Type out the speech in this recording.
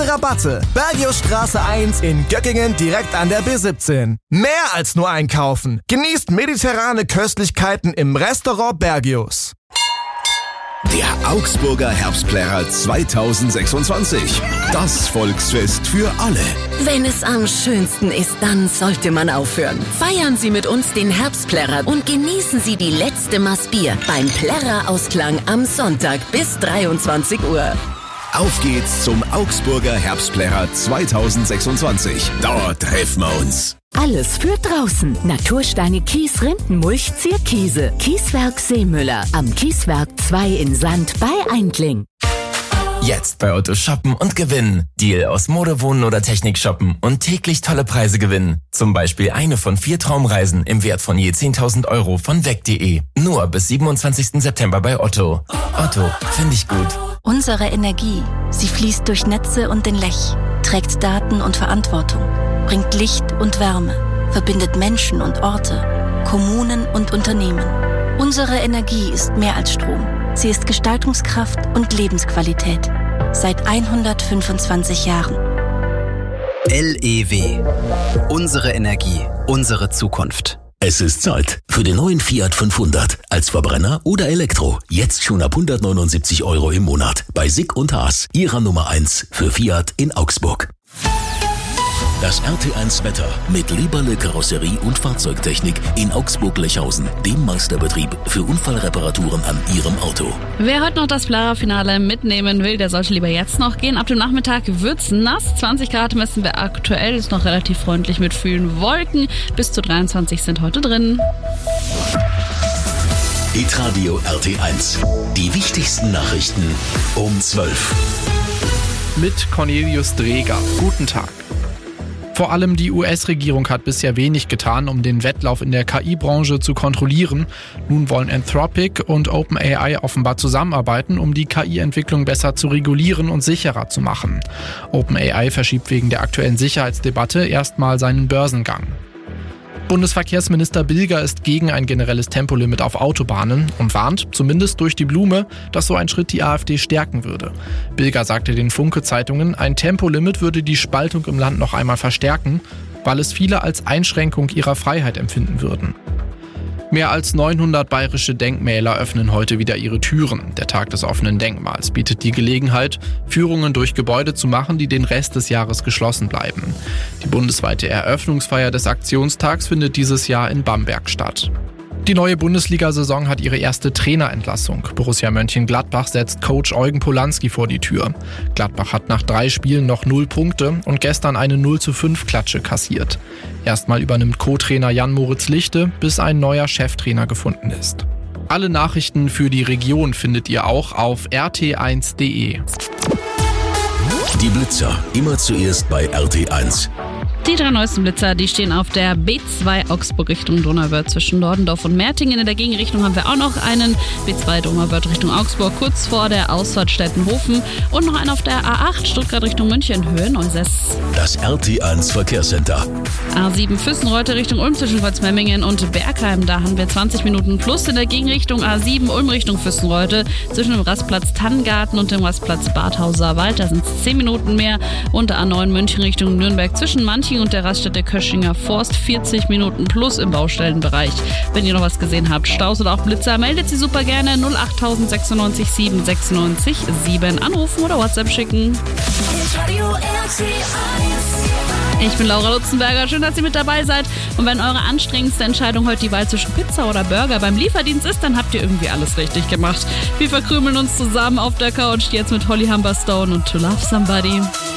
fette Rabatte. Bergiusstraße 1 in Göckingen direkt an der B17. Mehr als nur einkaufen. Genießt mediterrane Köstlichkeiten im Restaurant Bergius. Der Augsburger Herbstplärrer 2026. Das Volksfest für alle. Wenn es am schönsten ist, dann sollte man aufhören. Feiern Sie mit uns den Herbstplärrer und genießen Sie die letzte Maß Bier beim Plärrer-Ausklang am Sonntag bis 23 Uhr. Auf geht's zum Augsburger Herbstplärrer 2026. Dort treffen wir uns. Alles für draußen. Natursteine, Kies, Rindenmulch, Zierkiese. Kieswerk Seemüller am Kieswerk 2 in Sand bei Eindling. Jetzt bei Otto shoppen und gewinnen. Deal aus Mode, Wohnen oder Technik shoppen und täglich tolle Preise gewinnen. Zum Beispiel eine von 4 Traumreisen im Wert von je 10.000 Euro von weg.de. Nur bis 27. September bei Otto. Otto, finde ich gut. Unsere Energie, sie fließt durch Netze und den Lech, trägt Daten und Verantwortung, bringt Licht und Wärme, verbindet Menschen und Orte, Kommunen und Unternehmen. Unsere Energie ist mehr als Strom. Sie ist Gestaltungskraft und Lebensqualität. Seit 125 Jahren. LEW. Unsere Energie, unsere Zukunft. Es ist Zeit für den neuen Fiat 500. Als Verbrenner oder Elektro. Jetzt schon ab 179 Euro im Monat. Bei Sick und Haas. Ihrer Nummer 1 für Fiat in Augsburg. Das RT1 Wetter mit Lieberle Karosserie und Fahrzeugtechnik in Augsburg-Lechhausen, dem Meisterbetrieb für Unfallreparaturen an Ihrem Auto. Wer heute noch das Plärrer-Finale mitnehmen will, der sollte lieber jetzt noch gehen. Ab dem Nachmittag wird's nass. 20 Grad messen wir aktuell, ist noch relativ freundlich mit vielen Wolken. Bis zu 23 sind heute drin. Hitradio RT1. Die wichtigsten Nachrichten um 12. Mit Cornelius Dreger. Guten Tag. Vor allem die US-Regierung hat bisher wenig getan, um den Wettlauf in der KI-Branche zu kontrollieren. Nun wollen Anthropic und OpenAI offenbar zusammenarbeiten, um die KI-Entwicklung besser zu regulieren und sicherer zu machen. OpenAI verschiebt wegen der aktuellen Sicherheitsdebatte erstmal seinen Börsengang. Bundesverkehrsminister Bilger ist gegen ein generelles Tempolimit auf Autobahnen und warnt, zumindest durch die Blume, dass so ein Schritt die AfD stärken würde. Bilger sagte den Funke-Zeitungen, ein Tempolimit würde die Spaltung im Land noch einmal verstärken, weil es viele als Einschränkung ihrer Freiheit empfinden würden. Mehr als 900 bayerische Denkmäler öffnen heute wieder ihre Türen. Der Tag des offenen Denkmals bietet die Gelegenheit, Führungen durch Gebäude zu machen, die den Rest des Jahres geschlossen bleiben. Die bundesweite Eröffnungsfeier des Aktionstags findet dieses Jahr in Bamberg statt. Die neue Bundesliga-Saison hat ihre erste Trainerentlassung. Borussia Mönchengladbach setzt Coach Eugen Polanski vor die Tür. Gladbach hat nach 3 Spielen noch 0 Punkte und gestern eine 0:5-Klatsche kassiert. Erstmal übernimmt Co-Trainer Jan-Moritz Lichte, bis ein neuer Cheftrainer gefunden ist. Alle Nachrichten für die Region findet ihr auch auf rt1.de. Die Blitzer, immer zuerst bei RT1. Die 3 neuesten Blitzer, die stehen auf der B2 Augsburg Richtung Donauwörth zwischen Nordendorf und Mertingen. In der Gegenrichtung haben wir auch noch einen B2 Donauwörth Richtung Augsburg, kurz vor der Ausfahrt Stettenhofen. Und noch einen auf der A8 Stuttgart Richtung München, Höhe Neusess. Das RT1 Verkehrscenter. A7 Füssenreute Richtung Ulm zwischen Kreuzmemmingen und Bergheim. Da haben wir 20 Minuten plus. In der Gegenrichtung A7 Ulm Richtung Füssenreute zwischen dem Rastplatz Tannengarten und dem Rastplatz Badhauser Wald. Da sind es 10 Minuten mehr. Und A9 München Richtung Nürnberg zwischen Manching und der Raststätte Köschinger Forst 40 Minuten plus im Baustellenbereich. Wenn ihr noch was gesehen habt, Staus oder auch Blitzer, meldet sie super gerne 08096 7 96 7 anrufen oder WhatsApp schicken. Ich bin Laura Lutzenberger, schön, dass ihr mit dabei seid. Und wenn eure anstrengendste Entscheidung heute die Wahl zwischen Pizza oder Burger beim Lieferdienst ist, dann habt ihr irgendwie alles richtig gemacht. Wir verkrümeln uns zusammen auf der Couch, jetzt mit Holly Humberstone und To Love Somebody.